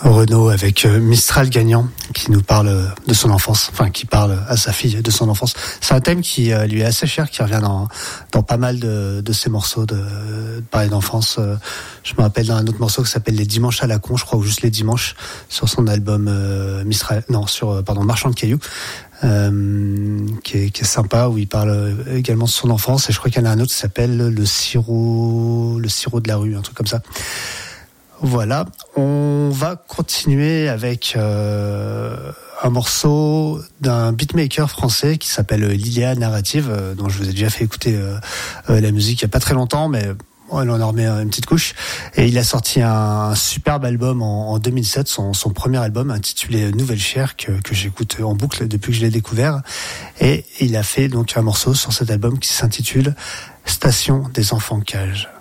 Renaud avec Mistral gagnant qui nous parle de son enfance, enfin qui parle à sa fille de son enfance. C'est un thème qui lui est assez cher, qui revient dans pas mal de ses morceaux de parler d'enfance. Je me rappelle d'un autre morceau qui s'appelle Les Dimanches à la con, je crois, ou juste Les Dimanches, sur son album Marchand de Cailloux. Qui est sympa, où il parle également de son enfance, et je crois qu'il y en a un autre qui s'appelle le sirop de la rue, un truc comme ça. Voilà, on va continuer avec un morceau d'un beatmaker français qui s'appelle Lilia Narrative, dont je vous ai déjà fait écouter la musique il y a pas très longtemps, mais elle en a remis une petite couche. Et il a sorti un superbe album en 2007, son premier album intitulé Nouvelle Chair, que j'écoute en boucle depuis que je l'ai découvert. Et il a fait donc un morceau sur cet album qui s'intitule Station des enfants cages.